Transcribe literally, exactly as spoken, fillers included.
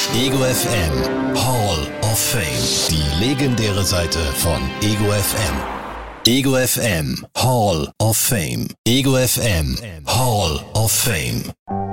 Ego F M Hall of Fame. Die legendäre Seite von Ego F M. Ego F M Hall of Fame. Ego F M Hall of Fame.